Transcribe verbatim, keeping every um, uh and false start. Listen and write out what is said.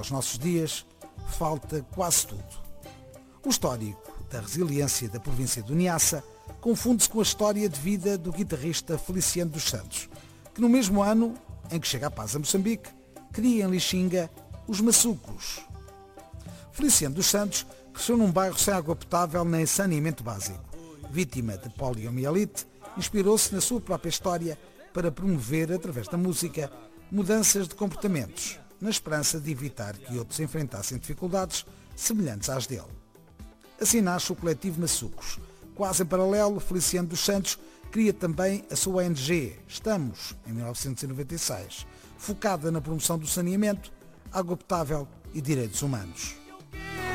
aos nossos dias, falta quase tudo. O histórico da resiliência da província do Niassa confunde-se com a história de vida do guitarrista Feliciano dos Santos, que no mesmo ano em que chega a paz a Moçambique, cria em Lixinga os Maçucos. Feliciano dos Santos cresceu num bairro sem água potável nem saneamento básico. Vítima de poliomielite, inspirou-se na sua própria história para promover, através da música, mudanças de comportamentos, na esperança de evitar que outros enfrentassem dificuldades semelhantes às dele. Assim nasce o coletivo Maçucos. Quase em paralelo, Feliciano dos Santos cria também a sua O N G, Estamos, em mil novecentos e noventa e seis, focada na promoção do saneamento, água potável e direitos humanos.